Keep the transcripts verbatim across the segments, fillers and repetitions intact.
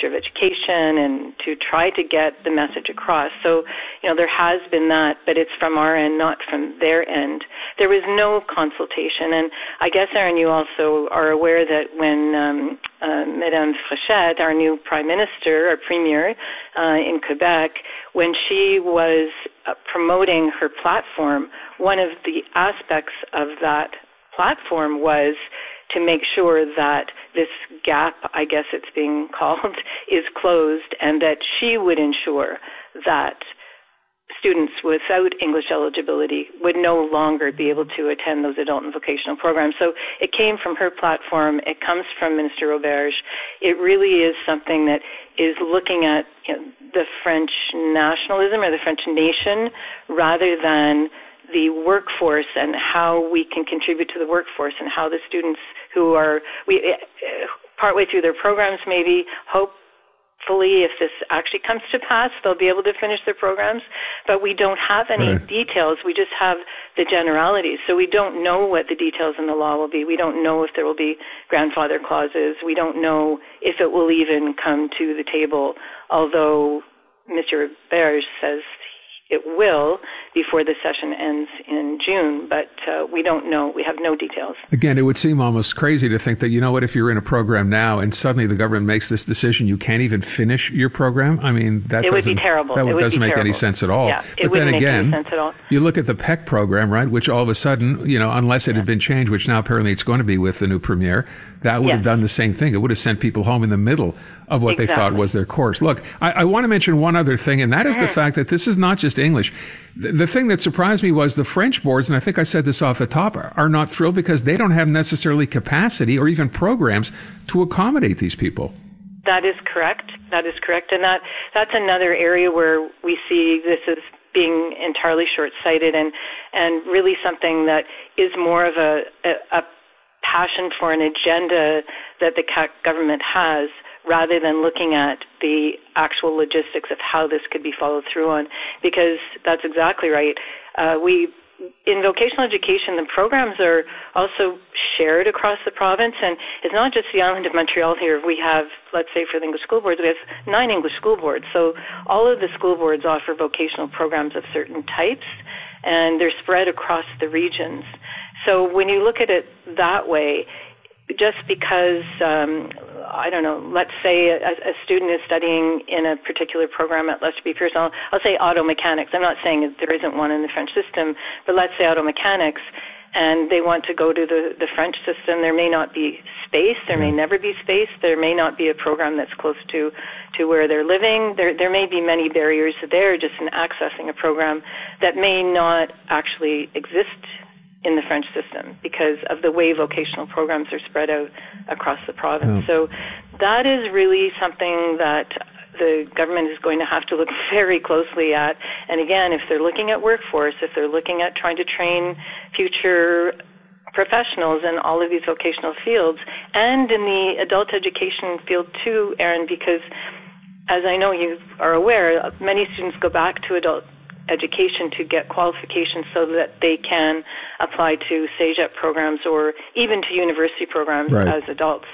Minister of Education and to try to get the message across. So, you know, there has been that, but it's from our end, not from their end. There was no consultation. And I guess, Aaron, you also are aware that when um, uh, Madame Fréchette, our new Prime Minister, our Premier uh, in Quebec, when she was uh, promoting her platform, one of the aspects of that platform was to make sure that this gap, I guess it's being called, is closed, and that she would ensure that students without English eligibility would no longer be able to attend those adult and vocational programs. So it came from her platform. It comes from Minister Roberge. It really is something that is looking at, you know, the French nationalism or the French nation rather than the workforce and how we can contribute to the workforce and how the students who are we uh, partway through their programs maybe hopefully if this actually comes to pass they'll be able to finish their programs, but we don't have any right. details. We just have the generalities, so we don't know what the details in the law will be. We don't know if there will be grandfather clauses. We don't know if it will even come to the table, although Mister Roberge says it will before the session ends in June, but uh, we don't know. We have no details. Again, it would seem almost crazy to think that, you know what, if you're in a program now and suddenly the government makes this decision, you can't even finish your program. I mean, that it would doesn't, be terrible. That it would doesn't be make terrible. any sense at all. Yeah, it but wouldn't then again, make any sense at all. You look at the P E C program, right, which all of a sudden, you know, unless it yeah. had been changed, which now apparently it's going to be with the new premier, that would yes. have done the same thing. It would have sent people home in the middle of what exactly. they thought was their course. Look, I, I want to mention one other thing, and that is mm-hmm. the fact that this is not just English. The, the thing that surprised me was the French boards, and I think I said this off the top, are, are not thrilled because they don't have necessarily capacity or even programs to accommodate these people. That is correct. That is correct. And that that's another area where we see this as being entirely short-sighted and, and really something that is more of a, a, a passion for an agenda that the C A Q government has rather than looking at the actual logistics of how this could be followed through on, because that's exactly right. Uh, we, in vocational education, the programs are also shared across the province, and it's not just the island of Montreal here. We have, let's say for the English school boards, we have nine English school boards, so all of the school boards offer vocational programs of certain types, and they're spread across the regions. So when you look at it that way, just because, um, I don't know, let's say a, a student is studying in a particular program at Lester B. Pearson, I'll, I'll say auto mechanics. I'm not saying that there isn't one in the French system, but let's say auto mechanics, and they want to go to the, the French system. There may not be space. There may never be space. There may not be a program that's close to, to where they're living. There, there may be many barriers there just in accessing a program that may not actually exist in the French system because of the way vocational programs are spread out across the province. Oh. So that is really something that the government is going to have to look very closely at. And again, if they're looking at workforce, if they're looking at trying to train future professionals in all of these vocational fields and in the adult education field too, Aaron, because as I know you are aware, many students go back to adult education to get qualifications so that they can apply to CEGEP programs or even to university programs right. as adults.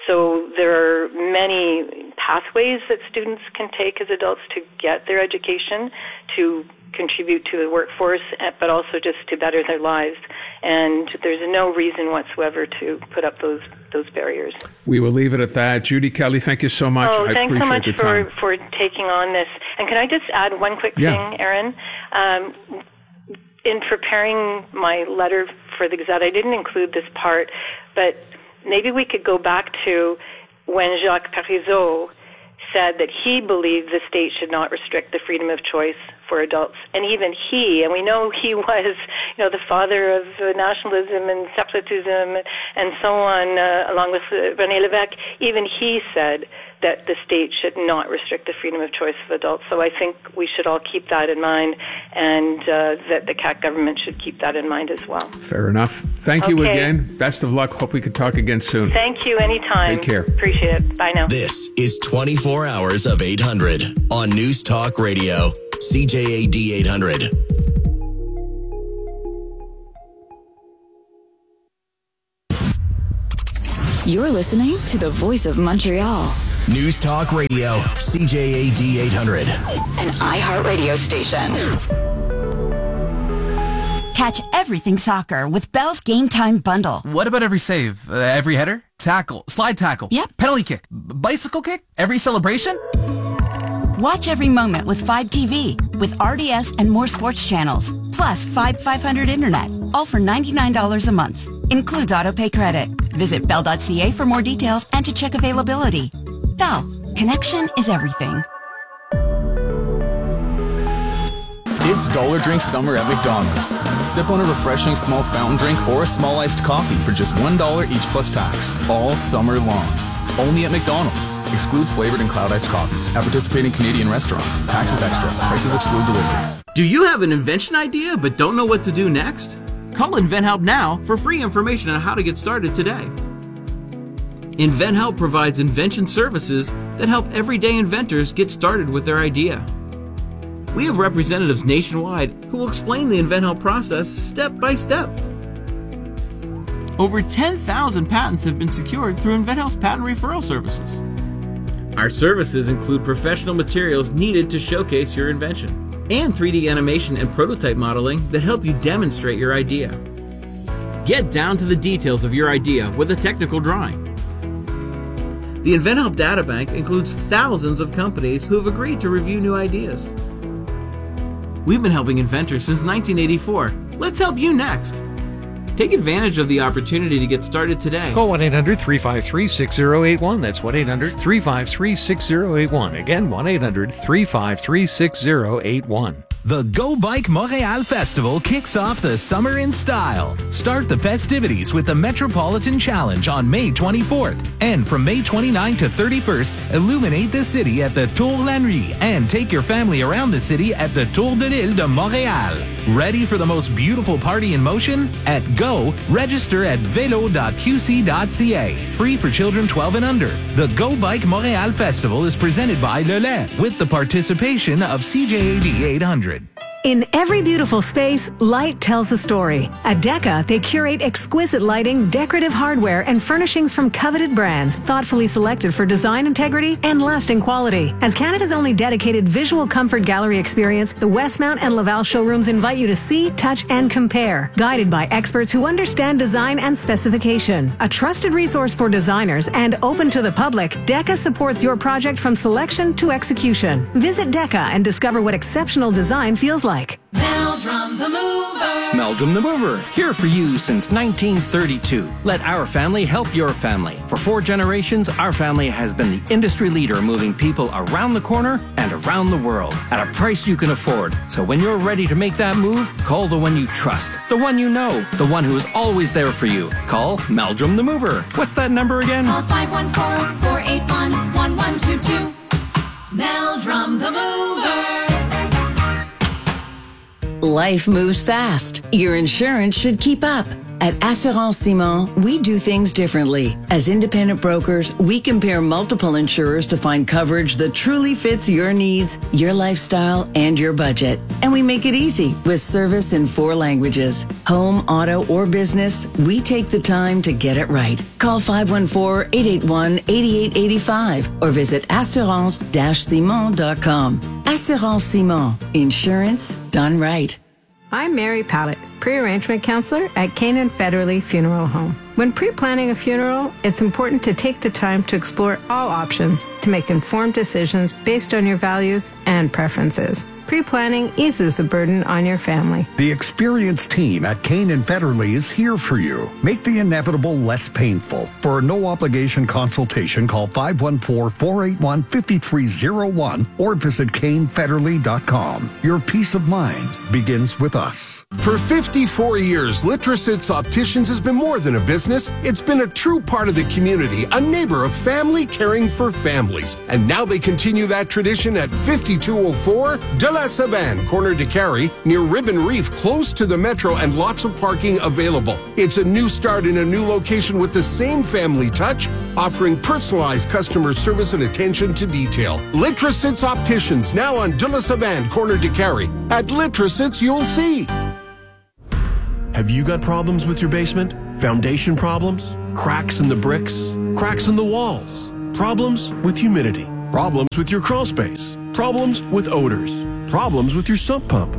So there are many pathways that students can take as adults to get their education, to contribute to the workforce, but also just to better their lives. And there's no reason whatsoever to put up those those barriers. We will leave it at that. Judy Kelly, thank you so much. Oh, I thanks so much the for, time. for taking on this. And can I just add one quick yeah. thing, Aaron? Um, in preparing my letter for the Gazette, I didn't include this part, but maybe we could go back to when Jacques Parizeau said that he believed the state should not restrict the freedom of choice for adults. And even he, and we know he was, you know, the father of uh, nationalism and separatism and so on, uh, along with uh, René Lévesque, even he said that the state should not restrict the freedom of choice of adults. So I think we should all keep that in mind, and uh, that the C A Q government should keep that in mind as well. Fair enough. Thank okay. you again. Best of luck. Hope we can talk again soon. Thank you. Anytime. Take care. Appreciate it. Bye now. This is twenty-four hours of eight hundred on News Talk Radio, C J A D eight hundred. You're listening to the Voice of Montreal, News Talk Radio, C J A D eight hundred. An iHeartRadio station. Catch everything soccer with Bell's Game Time Bundle. What about every save? Uh, every header? Tackle? Slide tackle? Yep. Penalty kick? B- bicycle kick? Every celebration? Watch every moment with Fibe T V with R D S and more sports channels. Plus Fibe five hundred Internet. All for ninety-nine dollars a month. Includes autopay credit. Visit bell dot c a for more details and to check availability. Bell. Connection is everything. It's Dollar Drink Summer at McDonald's. Sip on a refreshing small fountain drink or a small iced coffee for just one dollar each plus tax. All summer long. Only at McDonald's. Excludes flavored and cloud iced coffees. At participating Canadian restaurants. Taxes extra. Prices exclude delivery. Do you have an invention idea but don't know what to do next? Call InventHelp now for free information on how to get started today. InventHelp provides invention services that help everyday inventors get started with their idea. We have representatives nationwide who will explain the InventHelp process step by step. Over ten thousand patents have been secured through InventHelp's patent referral services. Our services include professional materials needed to showcase your invention and three D animation and prototype modeling that help you demonstrate your idea. Get down to the details of your idea with a technical drawing. The InventHelp Databank includes thousands of companies who have agreed to review new ideas. We've been helping inventors since nineteen eighty-four. Let's help you next. Take advantage of the opportunity to get started today. Call one eight hundred three five three six zero eight one. That's one eight hundred three five three six zero eight one. Again, one eight hundred three five three six zero eight one. The Go Bike Montréal Festival kicks off the summer in style. Start the festivities with the Metropolitan Challenge on May twenty-fourth. And from May twenty-ninth to thirty-first, illuminate the city at the Tour La Nuit and take your family around the city at the Tour de l'Île de Montréal. Ready for the most beautiful party in motion? At Go, register at velo dot q c dot c a. Free for children twelve and under. The Go Bike Montréal Festival is presented by Le Lait with the participation of C J A D eight hundred. In every beautiful space, light tells a story. At Deca, they curate exquisite lighting, decorative hardware, and furnishings from coveted brands, thoughtfully selected for design integrity and lasting quality. As Canada's only dedicated visual comfort gallery experience, the Westmount and Laval showrooms invite you to see, touch, and compare, guided by experts who understand design and specification. A trusted resource for designers and open to the public, Deca supports your project from selection to execution. Visit Deca and discover what exceptional design feels like. Like. Meldrum the Mover. Meldrum the Mover, here for you since nineteen thirty-two. Let our family help your family. For four generations, our family has been the industry leader moving people around the corner and around the world at a price you can afford. So when you're ready to make that move, call the one you trust, the one you know, the one who is always there for you. Call Meldrum the Mover. What's that number again? Call five one four, four eight one, one one two two. Meldrum the Mover. Life moves fast. Your insurance should keep up. At Assurance Simon, we do things differently. As independent brokers, we compare multiple insurers to find coverage that truly fits your needs, your lifestyle, and your budget. And we make it easy with service in four languages. Home, auto, or business, we take the time to get it right. Call five one four, eight eight one, eight eight eight five or visit assurance dash simon dot com. Assurance Simon. Insurance done right. I'm Mary Pallett, pre-arrangement counselor at Canaan Federally Funeral Home. When pre-planning a funeral, it's important to take the time to explore all options to make informed decisions based on your values and preferences. Pre-planning eases a burden on your family. The experienced team at Canaan Federally is here for you. Make the inevitable less painful. For a no-obligation consultation, call five one four, four eight one, five three zero one or visit cane federally dot com. Your peace of mind begins with us. For fifty-four years, Litrasits Opticians has been more than a business. It's been a true part of the community, a neighbor of family caring for families. And now they continue that tradition at fifty-two oh four De La Savane, corner de Carey, near Ribbon Reef, close to the metro and lots of parking available. It's a new start in a new location with the same family touch, offering personalized customer service and attention to detail. Litrasits Opticians, now on De La Savane, corner de Carey. At Litrasits, you'll see. Have you got problems with your basement? Foundation problems? Cracks in the bricks? Cracks in the walls? Problems with humidity. Problems with your crawl space. Problems with odors. Problems with your sump pump.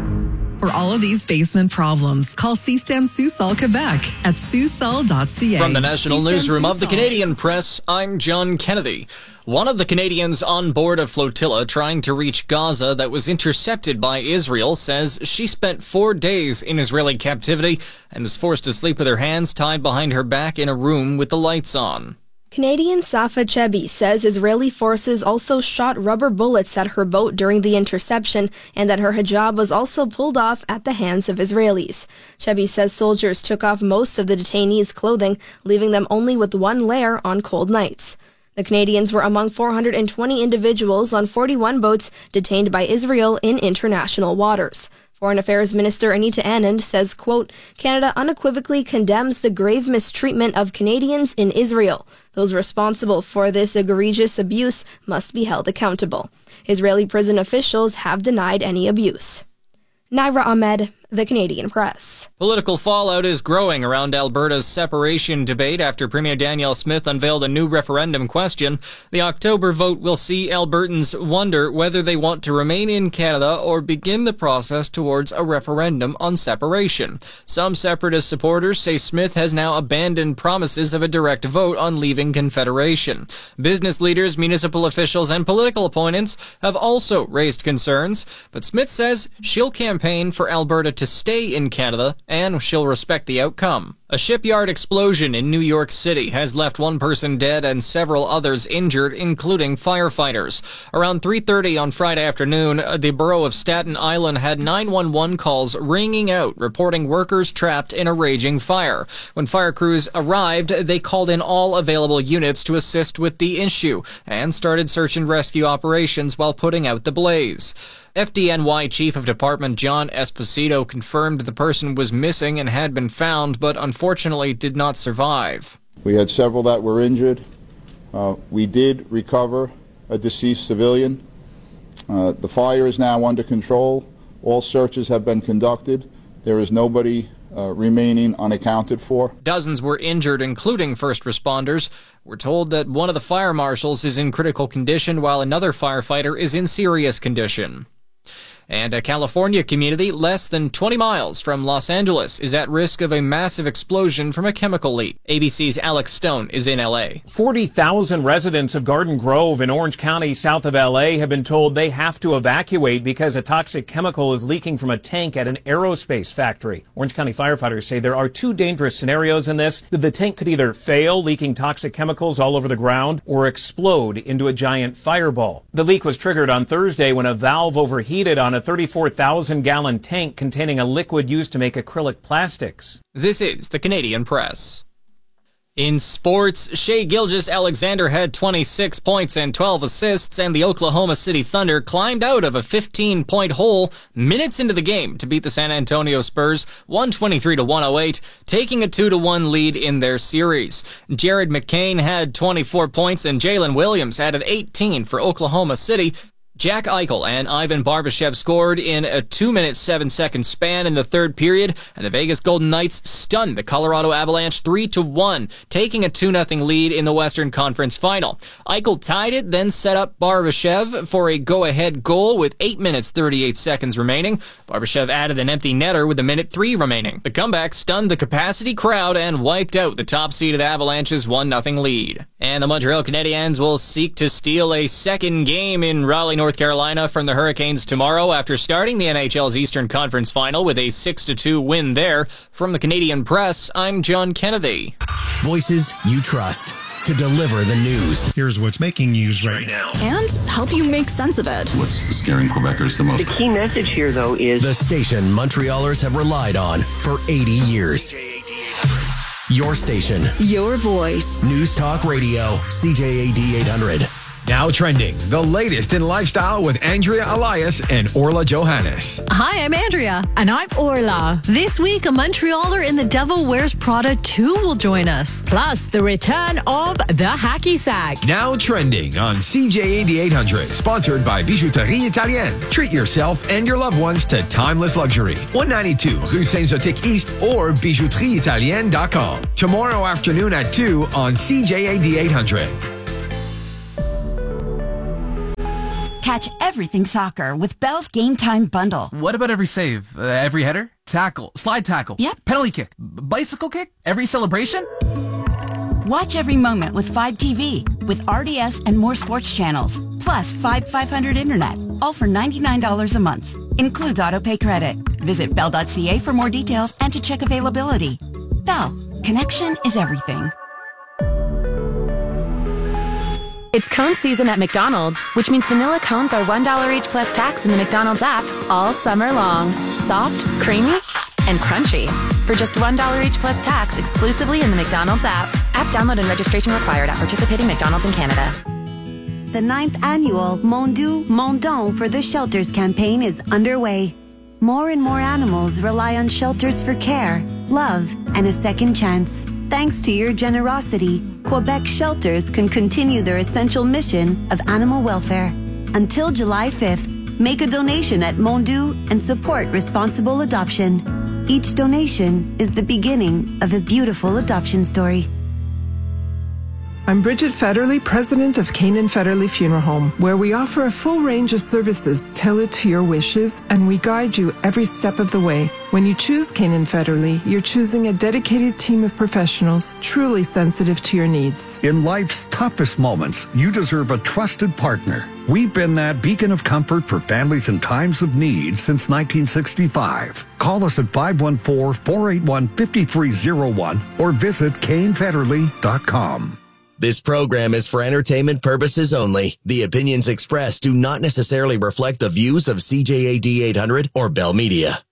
For all of these basement problems, call C-STEM Sous-Sol Quebec at sous sol dot c a. From the National Newsroom of the Canadian Press, I'm John Kennedy. One of the Canadians on board a flotilla trying to reach Gaza that was intercepted by Israel says she spent four days in Israeli captivity and was forced to sleep with her hands tied behind her back in a room with the lights on. Canadian Safa Chebi says Israeli forces also shot rubber bullets at her boat during the interception and that her hijab was also pulled off at the hands of Israelis. Chebi says soldiers took off most of the detainees' clothing, leaving them only with one layer on cold nights. The Canadians were among four hundred twenty individuals on forty-one boats detained by Israel in international waters. Foreign Affairs Minister Anita Anand says, quote, Canada unequivocally condemns the grave mistreatment of Canadians in Israel. Those responsible for this egregious abuse must be held accountable. Israeli prison officials have denied any abuse. Naira Ahmed, The Canadian Press. Political fallout is growing around Alberta's separation debate after Premier Danielle Smith unveiled a new referendum question. The October vote will see Albertans wonder whether they want to remain in Canada or begin the process towards a referendum on separation. Some separatist supporters say Smith has now abandoned promises of a direct vote on leaving Confederation. Business leaders, municipal officials, and political opponents have also raised concerns, but Smith says she'll campaign for Alberta to stay in Canada, and she'll respect the outcome. A shipyard explosion in New York City has left one person dead and several others injured, including firefighters. Around three thirty on Friday afternoon, the borough of Staten Island had nine one one calls ringing out, reporting workers trapped in a raging fire. When fire crews arrived, they called in all available units to assist with the issue and started search and rescue operations while putting out the blaze. F D N Y Chief of Department John Esposito confirmed the person was missing and had been found, but unfortunately did not survive. We had several that were injured. Uh, we did recover a deceased civilian. Uh, the fire is now under control. All searches have been conducted. There is nobody uh, remaining unaccounted for. Dozens were injured, including first responders. We're told that one of the fire marshals is in critical condition while another firefighter is in serious condition. And a California community less than twenty miles from Los Angeles is at risk of a massive explosion from a chemical leak. A B C's Alex Stone is in L A. forty thousand residents of Garden Grove in Orange County, south of L A, have been told they have to evacuate because a toxic chemical is leaking from a tank at an aerospace factory. Orange County firefighters say there are two dangerous scenarios in this. The tank could either fail, leaking toxic chemicals all over the ground, or explode into a giant fireball. The leak was triggered on Thursday when a valve overheated on a thirty-four thousand gallon tank containing a liquid used to make acrylic plastics. This is the Canadian Press. In sports, Shai Gilgeous-Alexander had twenty-six points and twelve assists, and the Oklahoma City Thunder climbed out of a fifteen-point hole minutes into the game to beat the San Antonio Spurs one twenty-three to one oh eight, taking a two to one lead in their series. Jared McCain had twenty-four points, and Jalen Williams added eighteen for Oklahoma City. Jack Eichel and Ivan Barbashev scored in a two minute seven second span in the third period, and the Vegas Golden Knights stunned the Colorado Avalanche three to one, taking a two nothing lead in the Western Conference Final. Eichel tied it, then set up Barbashev for a go-ahead goal with eight minutes thirty-eight seconds remaining. Barbashev added an empty netter with a minute three remaining. The comeback stunned the capacity crowd and wiped out the top seeded Avalanche's one nothing lead. And the Montreal Canadiens will seek to steal a second game in Raleigh, North Carolina from the Hurricanes tomorrow after starting the N H L's Eastern Conference Final with a six to two win there. From the Canadian Press, I'm John Kennedy. Voices you trust to deliver the news. Here's what's making news right now. And help you make sense of it. What's scaring Quebecers the most? The key message here, though, is the station Montrealers have relied on for eighty years. Your station. Your voice. News Talk Radio, C J A D eight hundred. Now trending, the latest in lifestyle with Andrea Elias and Orla Johannes. Hi, I'm Andrea. And I'm Orla. This week, a Montrealer in The Devil Wears Prada two will join us. Plus, the return of the Hacky Sack. Now trending on C J A D eight hundred, sponsored by Bijouterie Italienne. Treat yourself and your loved ones to timeless luxury. one ninety-two Rue Saint-Zotique East or bijouterie italienne dot com. Tomorrow afternoon at two on C J A D eight hundred. Catch everything soccer with Bell's Game Time Bundle. What about every save? Uh, every header? Tackle? Slide tackle? Yep. Penalty kick? B- bicycle kick? Every celebration? Watch every moment with five T V, with R D S and more sports channels, plus five five hundred internet, all for ninety-nine dollars a month. Includes autopay credit. Visit bell dot c a for more details and to check availability. Bell. Connection is everything. It's cone season at McDonald's, which means vanilla cones are one dollar each plus tax in the McDonald's app all summer long. Soft, creamy, and crunchy. For just one dollar each plus tax exclusively in the McDonald's app. App download and registration required at participating McDonald's in Canada. The ninth annual Mon Dieu, Mon Don for the Shelters campaign is underway. More and more animals rely on shelters for care, love, and a second chance. Thanks to your generosity, Quebec shelters can continue their essential mission of animal welfare. Until July fifth, make a donation at Mon Dieu and support responsible adoption. Each donation is the beginning of a beautiful adoption story. I'm Bridget Federley, president of Canaan Federley Funeral Home, where we offer a full range of services tailored to your wishes, and we guide you every step of the way. When you choose Canaan Federley, you're choosing a dedicated team of professionals truly sensitive to your needs. In life's toughest moments, you deserve a trusted partner. We've been that beacon of comfort for families in times of need since nineteen sixty-five. Call us at five one four, four eight one, five three zero one or visit Kane Federley dot com. This program is for entertainment purposes only. The opinions expressed do not necessarily reflect the views of C J A D eight hundred or Bell Media.